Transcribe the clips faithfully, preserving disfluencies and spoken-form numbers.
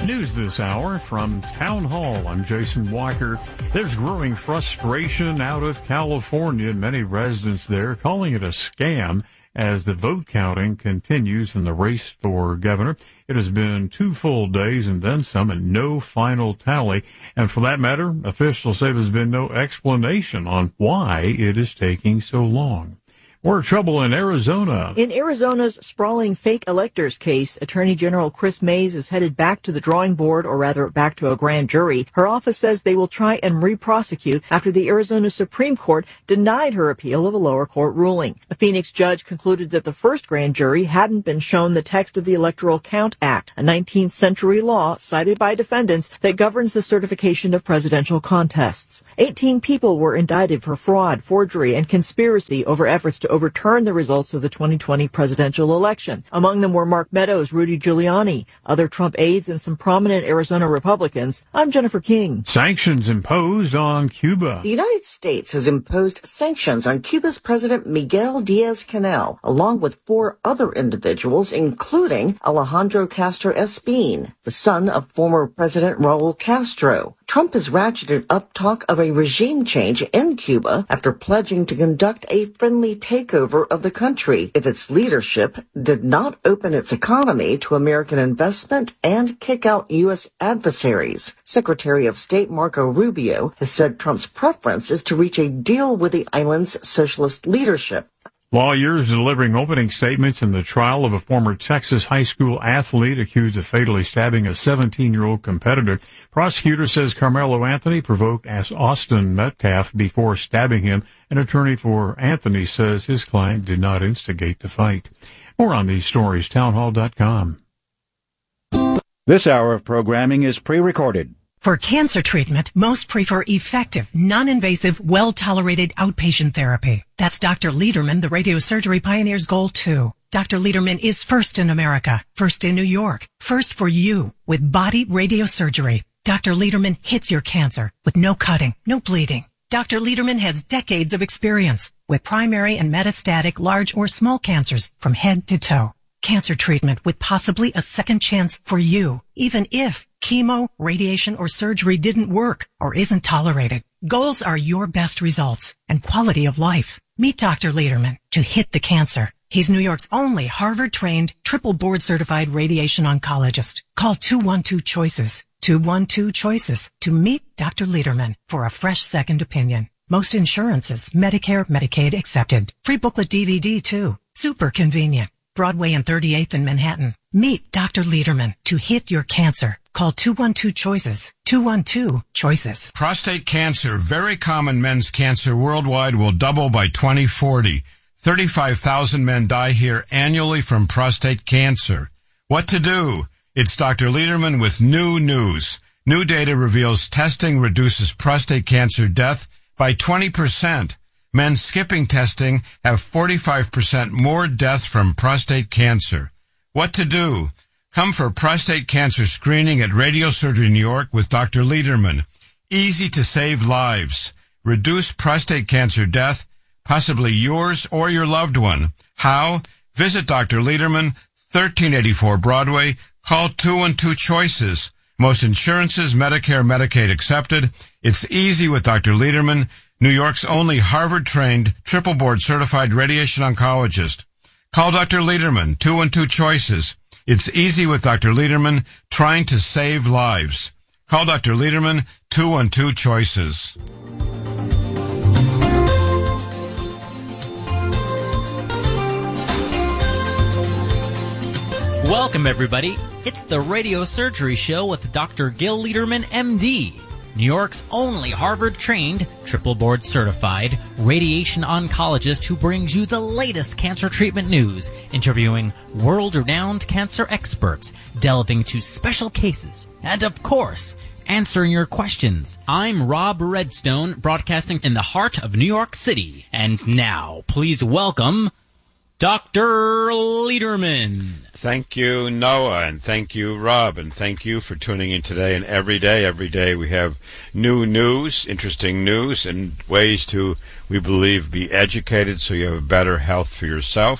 News this hour from Town Hall. I'm Jason Walker. There's growing frustration out of California. Many residents there calling it a scam as the vote counting continues in the race for governor. It has been two full days and then some and no final tally. And for that matter, officials say there's been no explanation on why it is taking so long. More trouble in Arizona. In Arizona's sprawling fake electors case, Attorney General Chris Mays is headed back to the drawing board, or rather back to a grand jury. Her office says they will try and re-prosecute after the Arizona Supreme Court denied her appeal of a lower court ruling. A Phoenix judge concluded that the first grand jury hadn't been shown the text of the Electoral Count Act, a nineteenth century law cited by defendants that governs the certification of presidential contests. eighteen people were indicted for fraud, forgery, and conspiracy over efforts to overturn the results of the twenty twenty presidential election. Among them were Mark Meadows, Rudy Giuliani, other Trump aides, and some prominent Arizona Republicans. I'm Jennifer King. Sanctions imposed on Cuba. The United States has imposed sanctions on Cuba's President Miguel Diaz-Canel, along with four other individuals, including Alejandro Castro Espín, the son of former President Raul Castro. Trump has ratcheted up talk of a regime change in Cuba after pledging to conduct a friendly takeover of the country if its leadership did not open its economy to American investment and kick out U S adversaries. Secretary of State Marco Rubio has said Trump's preference is to reach a deal with the island's socialist leadership. Lawyers delivering opening statements in the trial of a former Texas high school athlete accused of fatally stabbing a seventeen-year-old competitor. Prosecutor says Carmelo Anthony provoked Austin Metcalf before stabbing him. An attorney for Anthony says his client did not instigate the fight. More on these stories, townhall dot com. This hour of programming is pre-recorded. For cancer treatment, most prefer effective, non-invasive, well-tolerated outpatient therapy. That's Doctor Lederman, the radiosurgery pioneer's goal, too. Doctor Lederman is first in America, first in New York, first for you with body radiosurgery. Doctor Lederman hits your cancer with no cutting, no bleeding. Doctor Lederman has decades of experience with primary and metastatic large or small cancers from head to toe. Cancer treatment with possibly a second chance for you, even if chemo, radiation, or surgery didn't work or isn't tolerated. Goals are your best results and quality of life. Meet Doctor Lederman to hit the cancer. He's New York's only Harvard-trained, triple board-certified radiation oncologist. Call two one two CHOICES, two one two CHOICES to meet Doctor Lederman for a fresh second opinion. Most insurances, Medicare, Medicaid accepted. Free booklet D V D, too. Super convenient. Broadway and thirty-eighth in Manhattan. Meet Doctor Lederman to hit your cancer. Call two one two CHOICES, two one two CHOICES. Prostate cancer, very common men's cancer worldwide, will double by twenty forty. thirty-five thousand men die here annually from prostate cancer. What to do? It's Doctor Lederman with new news. New data reveals testing reduces prostate cancer death by twenty percent. Men skipping testing have forty-five percent more death from prostate cancer. What to do? Come for prostate cancer screening at Radiosurgery New York with Doctor Lederman. Easy to save lives. Reduce prostate cancer death, possibly yours or your loved one. How? Visit Doctor Lederman, thirteen eighty-four Broadway. Call two one two CHOICES. Most insurances, Medicare, Medicaid accepted. It's easy with Doctor Lederman, New York's only Harvard-trained, triple board-certified radiation oncologist. Call Doctor Lederman, two one two CHOICES. It's easy with Doctor Lederman, trying to save lives. Call Doctor Lederman, two one two CHOICES. Welcome, everybody. It's the Radio Surgery Show with Doctor Gil Lederman, M D. New York's only Harvard-trained, triple board-certified radiation oncologist who brings you the latest cancer treatment news, interviewing world-renowned cancer experts, delving into special cases, and, of course, answering your questions. I'm Rob Redstone, broadcasting in the heart of New York City. And now, please welcome Doctor Lederman. Thank you, Noah, and thank you, Rob, and thank you for tuning in today and every day. Every day we have new news, interesting news, and ways to, we believe, be educated so you have better health for yourself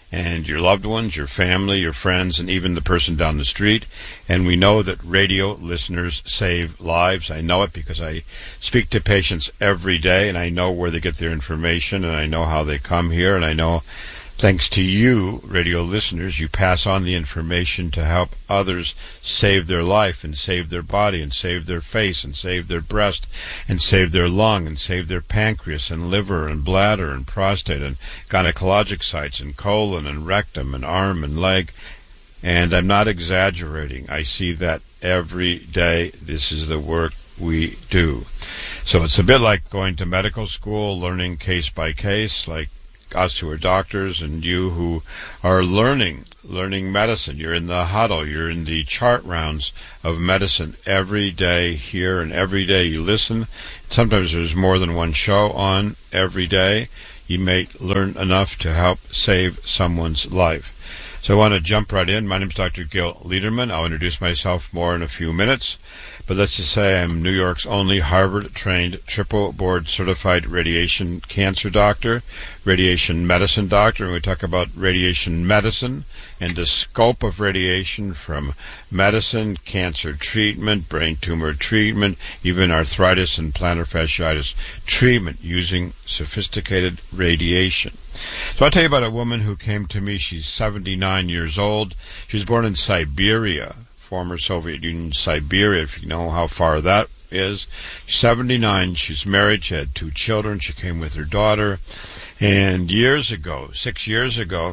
and your loved ones, your family, your friends, and even the person down the street. And we know that radio listeners save lives. I know it because I speak to patients every day, and I know where they get their information, and I know how they come here, and I know, thanks to you, radio listeners, you pass on the information to help others save their life and save their body and save their face and save their breast and save their lung and save their pancreas and liver and bladder and prostate and gynecologic sites and colon and rectum and arm and leg. And I'm not exaggerating. I see that every day. This is the work we do. So it's a bit like going to medical school, learning case by case, like us who are doctors and you who are learning learning medicine. You're in the huddle, you're in the chart rounds of medicine every day here, and every day you listen. Sometimes there's more than one show on every day. You may learn enough to help save someone's life. So I want to jump right in. My name is Doctor Gil Lederman. I'll introduce myself more in a few minutes. But let's just say I'm New York's only Harvard-trained, triple board-certified radiation cancer doctor, radiation medicine doctor, and we talk about radiation medicine and the scope of radiation, from medicine, cancer treatment, brain tumor treatment, even arthritis and plantar fasciitis treatment using sophisticated radiation. So I'll tell you about a woman who came to me. She's seventy-nine years old. She was born in Siberia, former Soviet Union Siberia, if you know how far that is. She's seventy-nine. She's married. She had two children. She came with her daughter. And years ago, six years ago,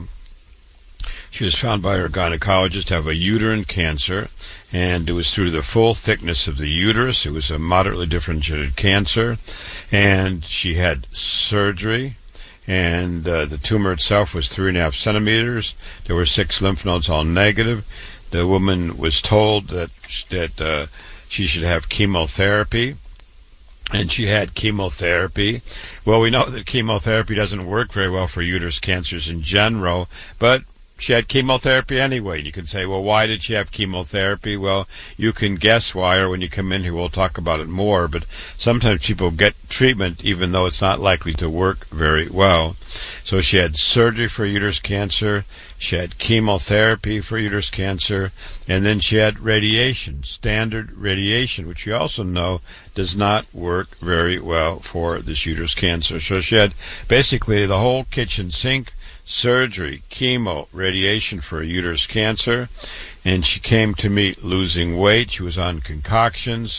she was found by her gynecologist to have a uterine cancer, and it was through the full thickness of the uterus. It was a moderately differentiated cancer, and she had surgery, and uh, the tumor itself was three and a half centimeters. There were six lymph nodes, all negative. The woman was told that that uh, she should have chemotherapy, and she had chemotherapy. Well, we know that chemotherapy doesn't work very well for uterus cancers in general, but she had chemotherapy anyway. You can say, well, why did she have chemotherapy? Well, you can guess why, or when you come in here, we'll talk about it more. But sometimes people get treatment even though it's not likely to work very well. So she had surgery for uterus cancer, she had chemotherapy for uterus cancer, and then she had radiation, standard radiation, which you also know does not work very well for this uterus cancer. So she had basically the whole kitchen sink: surgery, chemo, radiation for uterus cancer. And she came to me losing weight. She was on concoctions,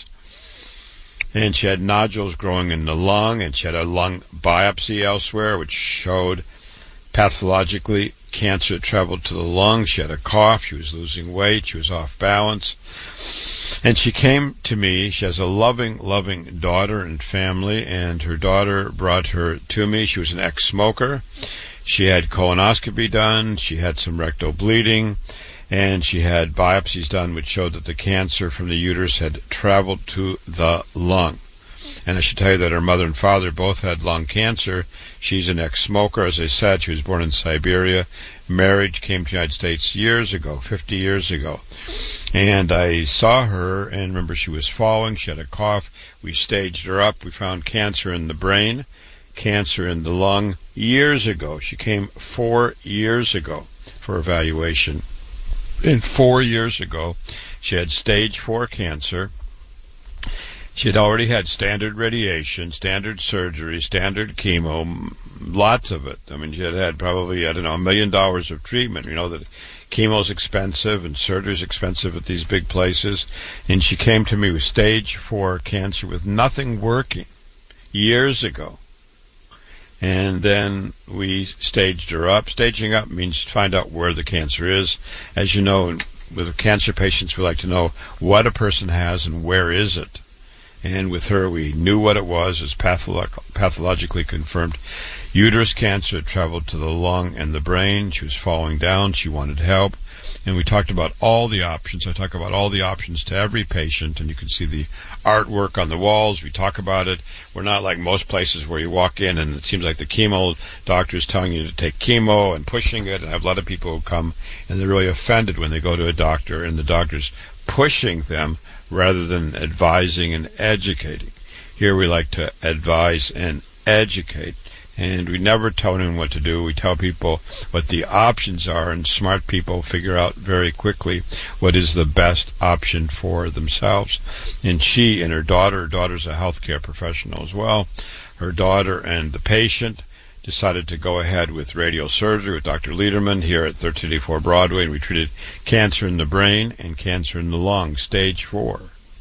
and she had nodules growing in the lung, and she had a lung biopsy elsewhere which showed pathologically cancer had traveled to the lung. She had a cough. She was losing weight. She was off balance. And she came to me. She has a loving, loving daughter and family, and her daughter brought her to me. She was an ex-smoker. She had colonoscopy done, she had some rectal bleeding, and she had biopsies done which showed that the cancer from the uterus had traveled to the lung. And I should tell you that her mother and father both had lung cancer. She's an ex-smoker. As I said, she was born in Siberia, married, came to the United States years ago, fifty years ago. And I saw her, and remember, she was falling, she had a cough. We staged her up. We found cancer in the brain, cancer in the lung years ago. She came four years ago for evaluation. And four years ago, she had stage four cancer. She had already had standard radiation, standard surgery, standard chemo, lots of it. I mean, she had had probably, I don't know, a million dollars of treatment. You know that chemo's expensive and surgery's expensive at these big places. And she came to me with stage four cancer with nothing working years ago. And then we staged her up. Staging up means find out where the cancer is. As you know, with cancer patients, we like to know what a person has and where is it. And with her, we knew what it was. It was patholo- pathologically confirmed. Uterus cancer had traveled to the lung and the brain. She was falling down. She wanted help. And we talked about all the options. I talk about all the options to every patient, and you can see the artwork on the walls. We talk about it. We're not like most places where you walk in and it seems like the chemo doctor is telling you to take chemo and pushing it. And I have a lot of people who come and they're really offended when they go to a doctor and the doctor's pushing them rather than advising and educating. Here we like to advise and educate. And we never tell anyone what to do. We tell people what the options are, and smart people figure out very quickly what is the best option for themselves. And she and her daughter, her daughter's a healthcare professional as well, her daughter and the patient decided to go ahead with radiosurgery with Doctor Lederman here at thirteen eighty-four Broadway, and we treated cancer in the brain and cancer in the lung, stage four.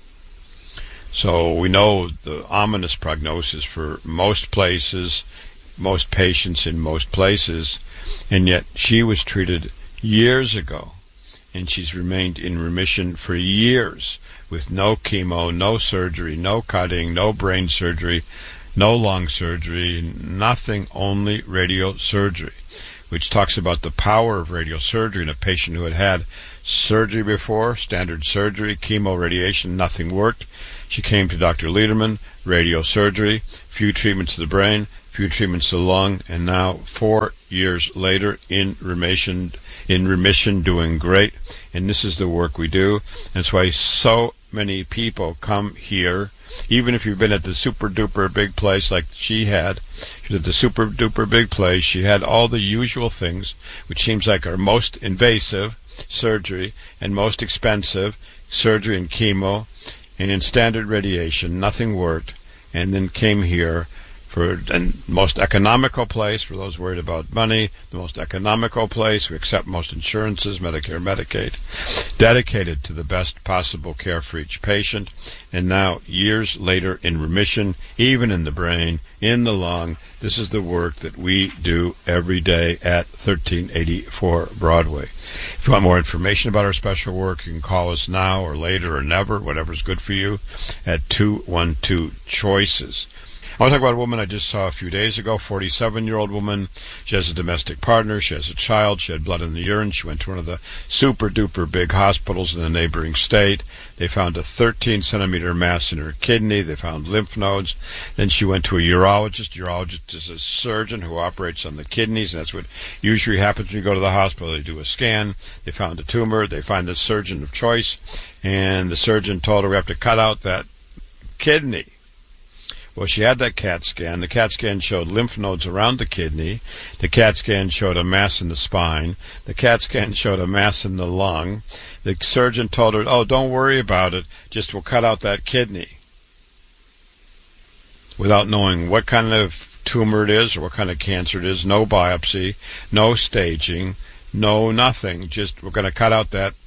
So we know the ominous prognosis for most places, most patients in most places, and yet she was treated years ago, and she's remained in remission for years with no chemo, no surgery, no cutting, no brain surgery, no lung surgery, nothing, only radiosurgery, which talks about the power of radiosurgery in a patient who had had surgery before, standard surgery, chemo, radiation, nothing worked. She came to Doctor Lederman, radiosurgery, few treatments to the brain, few treatments to the lung, and now four years later in remission, in remission, doing great. And this is the work we do. And that's why so many people come here, even if you've been at the super duper big place like she had. She was at the super duper big place. She had all the usual things, which seems like are most invasive surgery and most expensive surgery and chemo, and in standard radiation, nothing worked, and then came here for the most economical place for those worried about money, the most economical place. We accept most insurances, Medicare, Medicaid, dedicated to the best possible care for each patient, and now, years later, in remission, even in the brain, in the lung. This is the work that we do every day at thirteen eighty-four Broadway. If you want more information about our special work, you can call us now or later or never, whatever's good for you, at two one two choices. I want to talk about a woman I just saw a few days ago, forty-seven-year-old woman. She has a domestic partner. She has a child. She had blood in the urine. She went to one of the super-duper big hospitals in the neighboring state. They found a thirteen centimeter mass in her kidney. They found lymph nodes. Then she went to a urologist. Urologist is a surgeon who operates on the kidneys, and that's what usually happens when you go to the hospital. They do a scan. They found a tumor. They find the surgeon of choice, and the surgeon told her, we have to cut out that kidney. Well, she had that CAT scan. The CAT scan showed lymph nodes around the kidney. The CAT scan showed a mass in the spine. The CAT scan showed a mass in the lung. The surgeon told her, oh, don't worry about it. Just we'll cut out that kidney. Without knowing what kind of tumor it is or what kind of cancer it is. No biopsy, no staging, no nothing. Just we're going to cut out that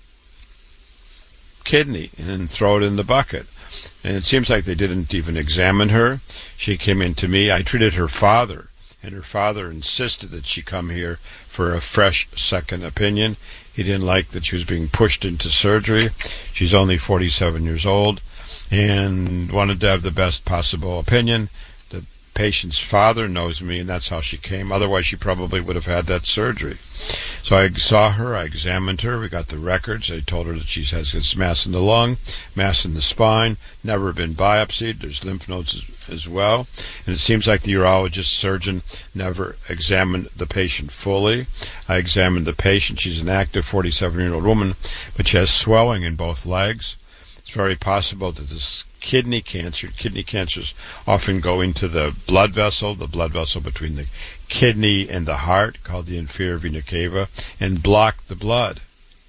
kidney and then throw it in the bucket. And it seems like they didn't even examine her. She came in to me. I treated her father, and her father insisted that she come here for a fresh second opinion. He didn't like that she was being pushed into surgery. She's only forty-seven years old and wanted to have the best possible opinion. The patient's father knows me, and that's how she came. Otherwise, she probably would have had that surgery. So I saw her, I examined her, we got the records. I told her that she has this mass in the lung, mass in the spine, never been biopsied. There's lymph nodes as, as well. And it seems like the urologist surgeon never examined the patient fully. I examined the patient. She's an active forty-seven-year-old woman, but she has swelling in both legs. It's very possible that this kidney cancer, kidney cancers often go into the blood vessel, the blood vessel between the kidney and the heart, called the inferior vena cava, and block the blood.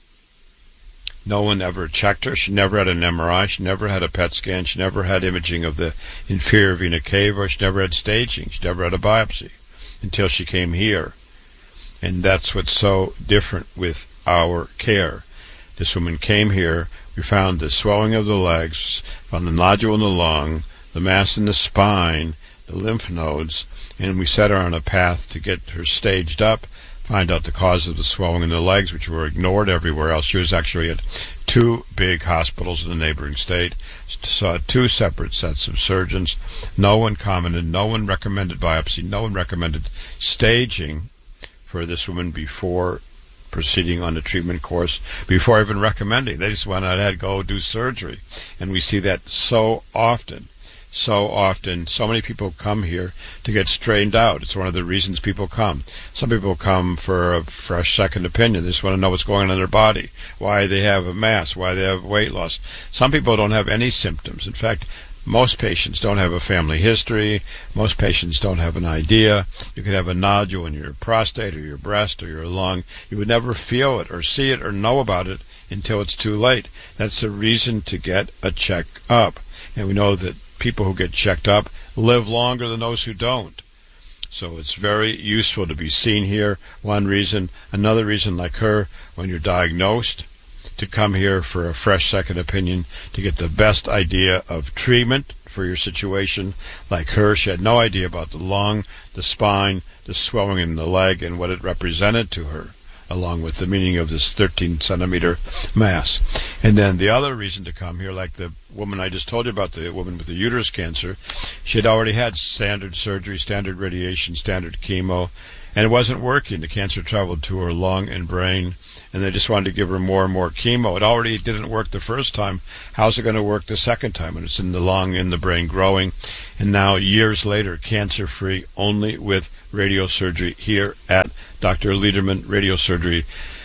No one ever checked her. She never had an M R I. She never had a P E T scan. She never had imaging of the inferior vena cava. She never had staging. She never had a biopsy until she came here. And that's what's so different with our care. This woman came here. We found the swelling of the legs, found the nodule in the lung, the mass in the spine, the lymph nodes, and we set her on a path to get her staged up, find out the cause of the swelling in the legs, which were ignored everywhere else. She was actually at two big hospitals in the neighboring state, saw two separate sets of surgeons. No one commented, no one recommended biopsy, no one recommended staging for this woman before proceeding on the treatment course, before even recommending. They just went ahead, go do surgery. And we see that so often. So often, so many people come here to get straightened out. It's one of the reasons people come. Some people come for a fresh second opinion. They just want to know what's going on in their body, why they have a mass, why they have weight loss. Some people don't have any symptoms. In fact, Most patients don't have a family history. Most patients don't have an idea. You could have a nodule in your prostate or your breast or your lung. You would never feel it or see it or know about it until it's too late. That's a reason to get a check-up. And we know that people who get checked up live longer than those who don't. So it's very useful to be seen here. One reason. Another reason, like her, when you're diagnosed, to come here for a fresh second opinion to get the best idea of treatment for your situation. Like her, she had no idea about the lung, the spine, the swelling in the leg, and what it represented to her, along with the meaning of this thirteen centimeter mass. And then the other reason to come here, like the woman I just told you about, the woman with the uterus cancer, she had already had standard surgery, standard radiation, standard chemo, and it wasn't working. The cancer traveled to her lung and brain, and they just wanted to give her more and more chemo. It already didn't work the first time. How's it going to work the second time when it's in the lung, in the brain, growing? And now, years later, cancer-free, only with radiosurgery here at Doctor Lederman Radiosurgery,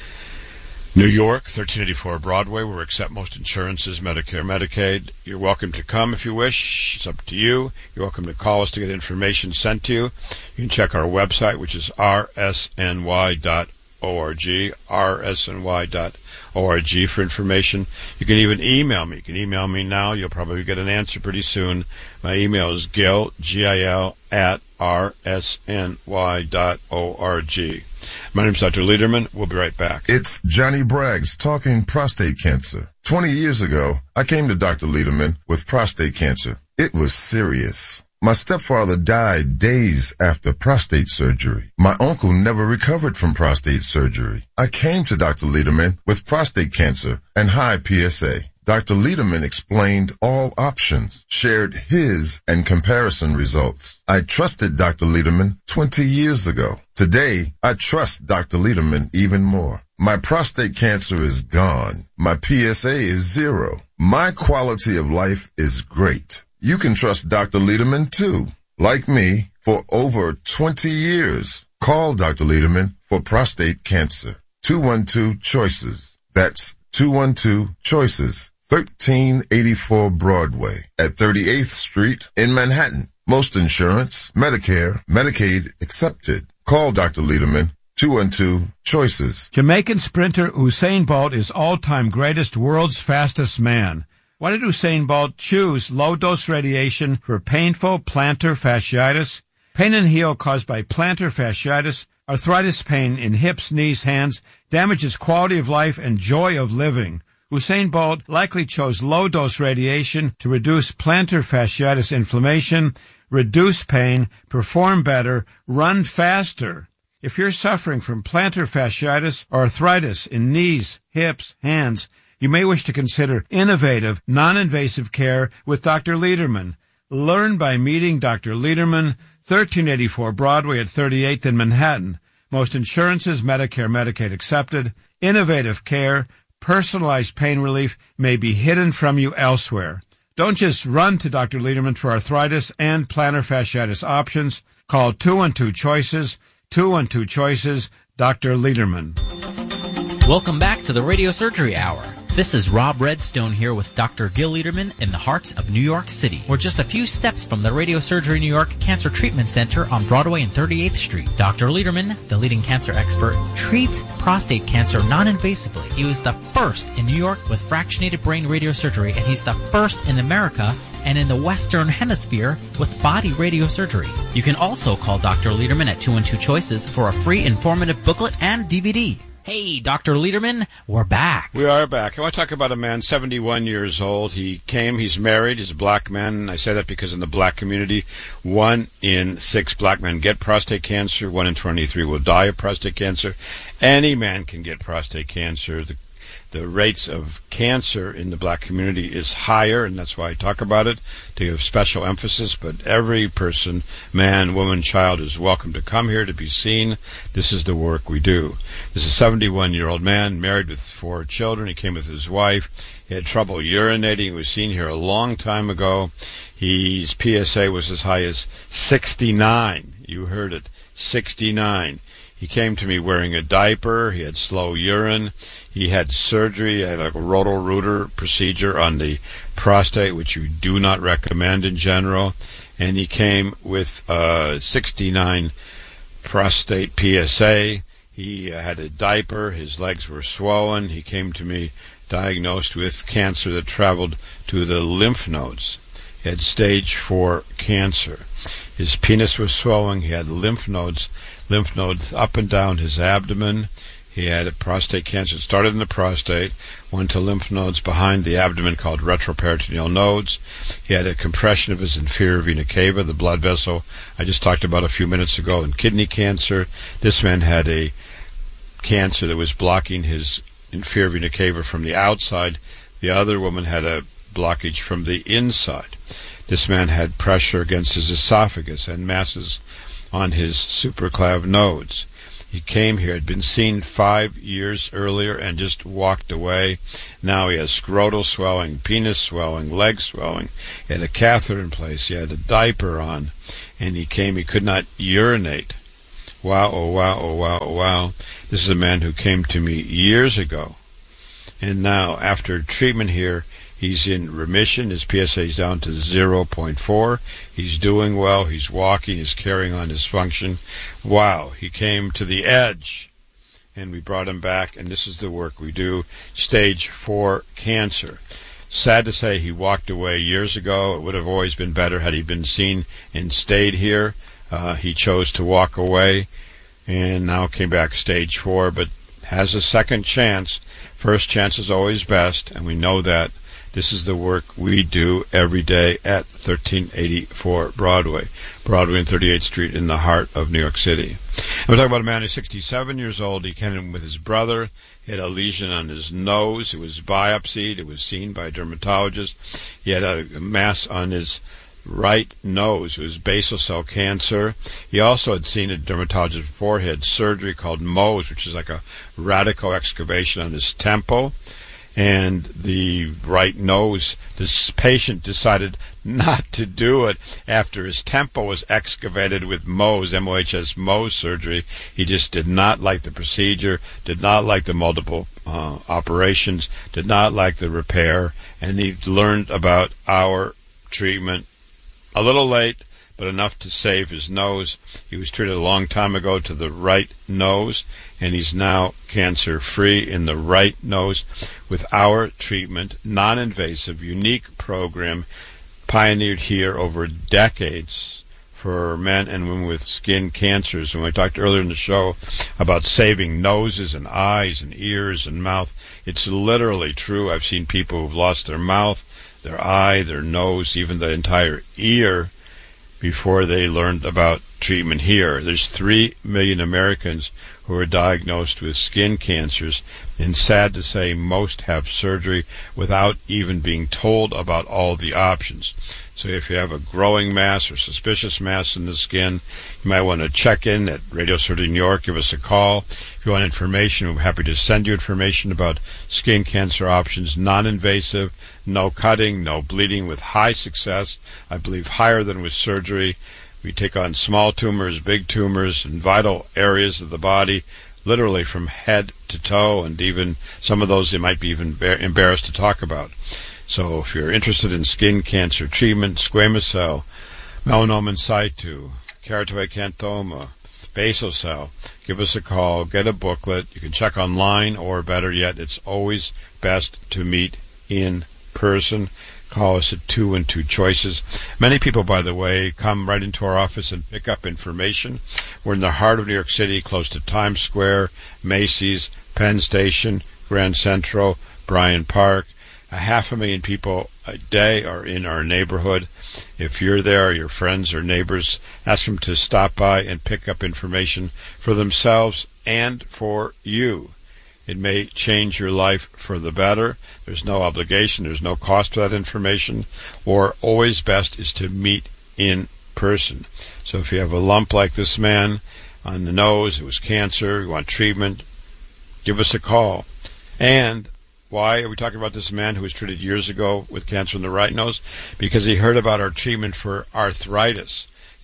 New York, thirteen eighty-four Broadway. We accept most insurances, Medicare, Medicaid. You're welcome to come if you wish. It's up to you. You're welcome to call us to get information sent to you. You can check our website, which is r s n y dot org, r s n y dot org for information. You can even email me. You can email me now. You'll probably get an answer pretty soon. My email is gil, G I L, at r s n y dot org. My name is Doctor Lederman. We'll be right back. It's Johnny Braggs talking prostate cancer. Twenty years ago, I came to Doctor Lederman with prostate cancer. It was serious. My stepfather died days after prostate surgery. My uncle never recovered from prostate surgery. I came to Doctor Lederman with prostate cancer and high P S A. Doctor Lederman explained all options, shared his and comparison results. I trusted Doctor Lederman twenty years ago. Today, I trust Doctor Lederman even more. My prostate cancer is gone. My P S A is zero. My quality of life is great. You can trust Doctor Lederman too. Like me, for over twenty years. Call Doctor Lederman for prostate cancer. two one two choices. That's two one two choices. thirteen eighty-four Broadway at thirty-eighth Street in Manhattan. Most insurance, Medicare, Medicaid accepted. Call Doctor Lederman, two one two choices. Jamaican sprinter Usain Bolt is all-time greatest, world's fastest man. Why did Usain Bolt choose low-dose radiation for painful plantar fasciitis? Pain and heel caused by plantar fasciitis, arthritis pain in hips, knees, hands, damages quality of life and joy of living. Usain Bolt likely chose low-dose radiation to reduce plantar fasciitis inflammation, reduce pain, perform better, run faster. If you're suffering from plantar fasciitis or arthritis in knees, hips, hands, you may wish to consider innovative, non-invasive care with Doctor Lederman. Learn by meeting Doctor Lederman, thirteen eighty-four Broadway at thirty-eighth in Manhattan. Most insurances, Medicare, Medicaid accepted. Innovative care, personalized pain relief may be hidden from you elsewhere. Don't just run to Doctor Lederman for arthritis and plantar fasciitis options. Call two one two choices, two one two choices, Doctor Lederman. Welcome back to the Radio Surgery Hour. This is Rob Redstone here with Doctor Gil Lederman in the heart of New York City. We're just a few steps from the Radio Surgery New York Cancer Treatment Center on Broadway and thirty-eighth Street. Doctor Lederman, the leading cancer expert, treats prostate cancer non-invasively. He was the first in New York with fractionated brain radiosurgery, and he's the first in America and in the Western Hemisphere with body radiosurgery. You can also call Doctor Lederman at two one two choices for a free informative booklet and D V D. Hey, Doctor Lederman, we're back. We are back. I want to talk about a man, seventy-one years old. He came, he's married, he's a black man, and I say that because in the black community, one in six black men get prostate cancer, one in twenty-three will die of prostate cancer. Any man can get prostate cancer. The The rates of cancer in the black community is higher, and that's why I talk about it, to give special emphasis. But every person, man, woman, child, is welcome to come here to be seen. This is the work we do. This is a seventy-one-year-old man, married with four children. He came with his wife. He had trouble urinating. He was seen here a long time ago. His P S A was as high as sixty-nine. You heard it, sixty-nine. He came to me wearing a diaper. He had slow urine. He had surgery. I had a Roto-Rooter procedure on the prostate, which you do not recommend in general. And he came with uh, sixty-nine prostate P S A. He uh, had a diaper. His legs were swollen. He came to me diagnosed with cancer that traveled to the lymph nodes. He had stage four cancer. His penis was swelling. He had lymph nodes, lymph nodes up and down his abdomen. He had a prostate cancer. It started in the prostate, went to lymph nodes behind the abdomen called retroperitoneal nodes. He had a compression of his inferior vena cava, the blood vessel I just talked about a few minutes ago, and kidney cancer. This man had a cancer that was blocking his inferior vena cava from the outside. The other woman had a blockage from the inside. This man had pressure against his esophagus and masses on his supraclav nodes. He came here, had been seen five years earlier and just walked away. Now he has scrotal swelling, penis swelling, leg swelling. He had a catheter in place. He had a diaper on. And he came, he could not urinate. Wow, oh wow, oh wow, oh wow. This is a man who came to me years ago. And now, after treatment here, he's in remission. His P S A is down to zero point four. He's doing well. He's walking. He's carrying on his function. Wow. He came to the edge, and we brought him back, and this is the work we do. Stage four cancer. Sad to say he walked away years ago. It would have always been better had he been seen and stayed here. Uh, he chose to walk away, and now came back stage four, but has a second chance. First chance is always best, and we know that. This is the work we do every day at thirteen eighty-four Broadway, Broadway and thirty-eighth Street in the heart of New York City. And we're talking about a man who's sixty-seven years old. He came in with his brother. He had a lesion on his nose. It was biopsied. It was seen by a dermatologist. He had a mass on his right nose. It was basal cell cancer. He also had seen a dermatologist before. He had surgery called Mohs, which is like a radical excavation on his temple. And the right nose, this patient decided not to do it after his temple was excavated with Mohs, M O H S Mohs surgery. He just did not like the procedure, did not like the multiple uh, operations, did not like the repair, and he learned about our treatment a little late, but enough to save his nose. He was treated a long time ago to the right nose, and he's now cancer-free in the right nose with our treatment, non-invasive, unique program pioneered here over decades for men and women with skin cancers. And we talked earlier in the show about saving noses and eyes and ears and mouth. It's literally true. I've seen people who've lost their mouth, their eye, their nose, even the entire ear before they learned about treatment here. There's three million Americans who are diagnosed with skin cancers, and sad to say, most have surgery without even being told about all the options. So if you have a growing mass or suspicious mass in the skin, you might want to check in at Radio Surgery New York. Give us a call. If you want information, we're happy to send you information about skin cancer options, non-invasive, no cutting, no bleeding, with high success, I believe higher than with surgery. We take on small tumors, big tumors, and vital areas of the body, literally from head to toe, and even some of those they might be even embarrassed to talk about. So if you're interested in skin cancer treatment, squamous cell, melanoma in situ, keratoacanthoma, basal cell, give us a call, get a booklet. You can check online, or better yet, it's always best to meet in person. Call us at two and two choices. Many people, by the way, come right into our office and pick up information. We're in the heart of New York City, close to Times Square, Macy's, Penn Station, Grand Central, Bryant Park. A half a million people a day are in our neighborhood. If you're there, your friends or neighbors, ask them to stop by and pick up information for themselves and for you. It may change your life for the better. There's no obligation. There's no cost to that information. Or always best is to meet in person. So if you have a lump like this man on the nose, it was cancer, you want treatment, give us a call. And why are we talking about this man who was treated years ago with cancer in the right nose? Because he heard about our treatment for arthritis.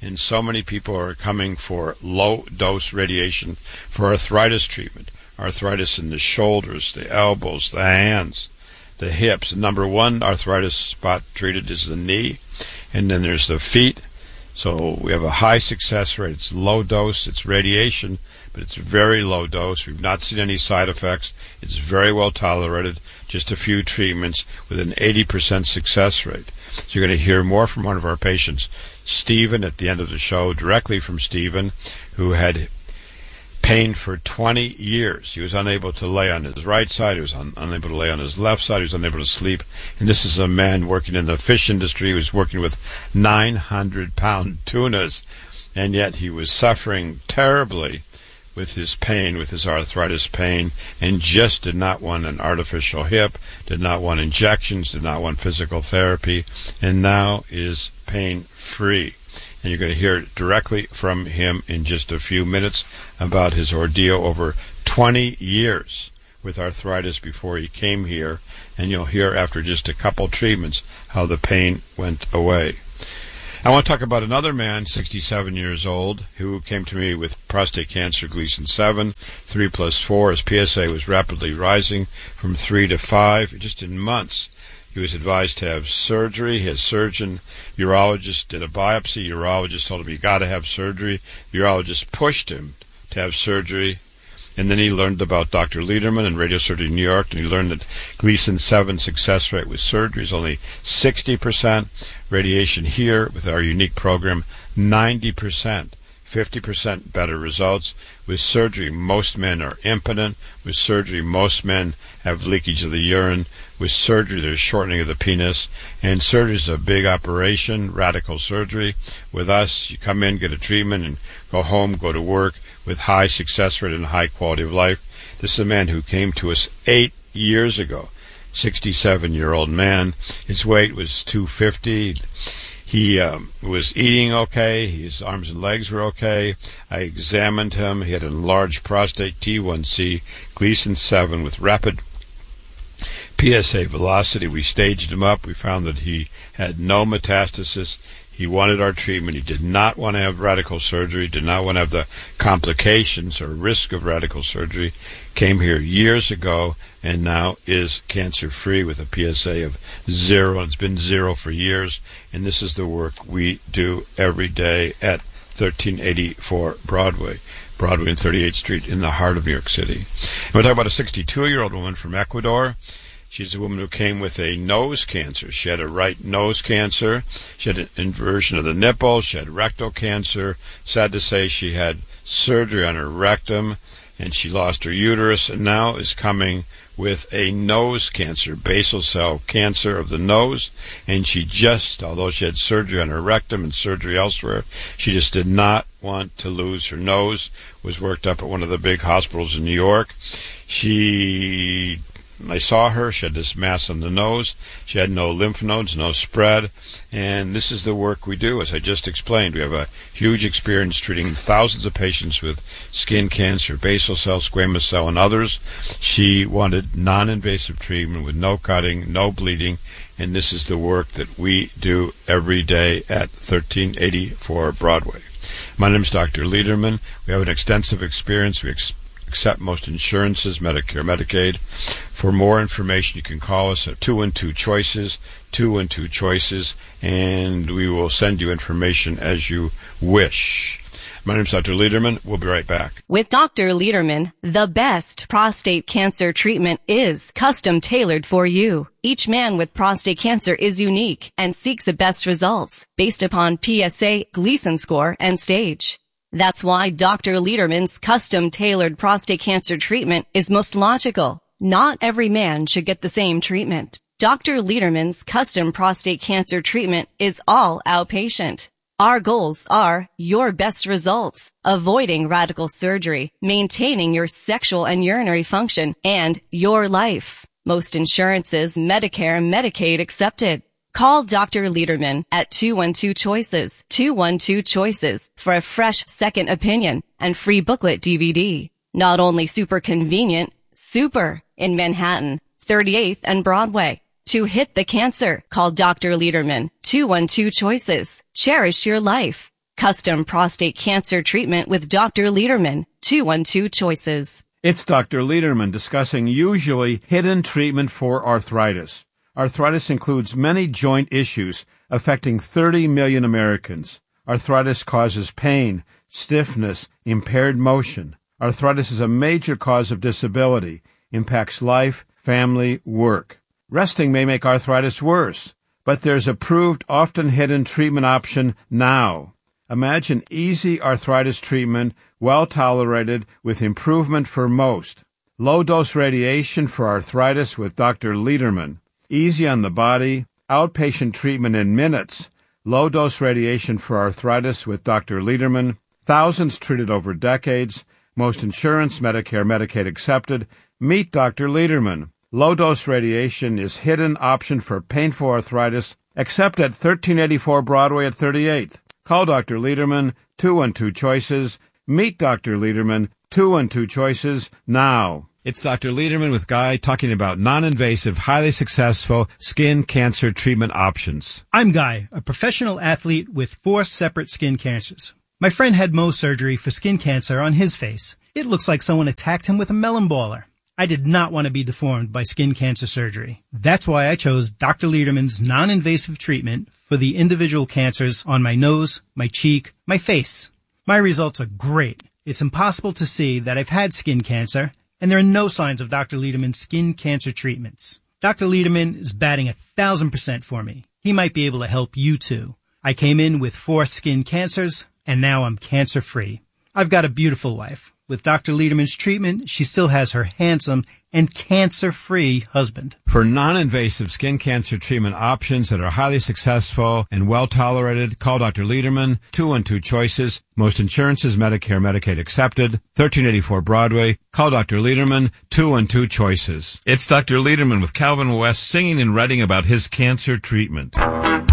and so many people are coming for low-dose radiation for arthritis treatment. Arthritis in the shoulders, the elbows, the hands, the hips. Number one arthritis spot treated is the knee, and then there's the feet. So we have a high success rate. It's low dose, it's radiation, but it's very low dose. We've not seen any side effects. It's very well tolerated, just a few treatments with an eighty percent success rate. So you're going to hear more from one of our patients, Stephen, at the end of the show, directly from Stephen, who had pain for twenty years. He was unable to lay on his right side. He was un- unable to lay on his left side. He was unable to sleep. And this is a man working in the fish industry. He was working with nine hundred pound tunas, and yet he was suffering terribly with his pain, with his arthritis pain, and just did not want an artificial hip, did not want injections, did not want physical therapy, and now is pain-free. And you're going to hear directly from him in just a few minutes about his ordeal over twenty years with arthritis before he came here. And you'll hear after just a couple treatments how the pain went away. I want to talk about another man, sixty-seven years old, who came to me with prostate cancer, Gleason seven, three plus four. His P S A was rapidly rising from three to five, just in months. He was advised to have surgery. His surgeon, urologist, did a biopsy. Urologist told him, you got to have surgery. The urologist pushed him to have surgery. And then he learned about Doctor Lederman and radiosurgery in New York, and he learned that Gleason seven success rate with surgery is only sixty percent. Radiation here with our unique program, ninety percent. fifty percent better results. With surgery, most men are impotent. With surgery, most men have leakage of the urine. With surgery, there's shortening of the penis. And surgery is a big operation, radical surgery. With us, you come in, get a treatment, and go home, go to work with high success rate and high quality of life. This is a man who came to us eight years ago, sixty-seven-year-old man. His weight was two fifty. He um, was eating okay. His arms and legs were okay. I examined him. He had an enlarged prostate, T one C, Gleason seven with rapid P S A velocity. We staged him up. We found that he had no metastasis. He wanted our treatment. He did not want to have radical surgery, did not want to have the complications or risk of radical surgery. Came here years ago and now is cancer-free with a P S A of zero. And it's been zero for years. And this is the work we do every day at thirteen eighty-four Broadway. Broadway and thirty-eighth Street in the heart of New York City. And we're talking about a sixty-two-year-old woman from Ecuador. She's a woman who came with a nose cancer. She had a right nose cancer. She had an inversion of the nipple. She had rectal cancer. Sad to say, she had surgery on her rectum, and she lost her uterus, and now is coming with a nose cancer, basal cell cancer of the nose. And she just, although she had surgery on her rectum and surgery elsewhere, she just did not want to lose her nose. Was worked up at one of the big hospitals in New York. She... I saw her. She had this mass on the nose. She had no lymph nodes, no spread. And this is the work we do, as I just explained. We have a huge experience treating thousands of patients with skin cancer, basal cell, squamous cell, and others. She wanted non-invasive treatment with no cutting, no bleeding. And this is the work that we do every day at thirteen eighty-four Broadway. My name is Doctor Lederman. We have an extensive experience. We ex- accept most insurances, Medicare, Medicaid. For more information, you can call us at two one two choices, two one two choices, and we will send you information as you wish. My name is Doctor Lederman. We'll be right back. With Doctor Lederman, the best prostate cancer treatment is custom tailored for you. Each man with prostate cancer is unique and seeks the best results based upon P S A, Gleason score, and stage. That's why Doctor Lederman's custom tailored prostate cancer treatment is most logical. Not every man should get the same treatment. Doctor Lederman's custom prostate cancer treatment is all outpatient. Our goals are your best results, avoiding radical surgery, maintaining your sexual and urinary function, and your life. Most insurances, Medicare and Medicaid accepted. Call Doctor Lederman at two one two choices, two one two choices for a fresh second opinion and free booklet D V D. Not only super convenient, super in Manhattan, thirty-eighth and Broadway. To hit the cancer, call Doctor Lederman, two one two choices. Cherish your life. Custom prostate cancer treatment with Doctor Lederman. two one two choices. It's Doctor Lederman discussing usually hidden treatment for arthritis. Arthritis includes many joint issues affecting thirty million Americans. Arthritis causes pain, stiffness, impaired motion. Arthritis is a major cause of disability, impacts life, family, work. Resting may make arthritis worse, but there's a proved, often hidden treatment option now. Imagine easy arthritis treatment, well tolerated, with improvement for most. Low-dose radiation for arthritis with Doctor Lederman. Easy on the body, outpatient treatment in minutes. Low-dose radiation for arthritis with Doctor Lederman. Thousands treated over decades. Most insurance, Medicare, Medicaid accepted. Meet Doctor Lederman. Low-dose radiation is hidden option for painful arthritis, except at thirteen eighty-four Broadway at thirty-eighth. Call Doctor Lederman, two one two choices. Meet Doctor Lederman, two one two choices, now. It's Doctor Lederman with Guy talking about non-invasive, highly successful skin cancer treatment options. I'm Guy, a professional athlete with four separate skin cancers. My friend had Mohs surgery for skin cancer on his face. It looks like someone attacked him with a melon baller. I did not want to be deformed by skin cancer surgery. That's why I chose Doctor Lederman's non-invasive treatment for the individual cancers on my nose, my cheek, my face. My results are great. It's impossible to see that I've had skin cancer, and there are no signs of Doctor Lederman's skin cancer treatments. Doctor Lederman is batting a thousand percent for me. He might be able to help you too. I came in with four skin cancers, and now I'm cancer-free. I've got a beautiful wife. With Doctor Lederman's treatment, she still has her handsome and cancer-free husband. For non-invasive skin cancer treatment options that are highly successful and well-tolerated, call Doctor Lederman, two one two choices. Most insurances, Medicare, Medicaid accepted. thirteen eighty-four Broadway. Call Doctor Lederman, two one two choices. It's Doctor Lederman with Calvin West singing and writing about his cancer treatment.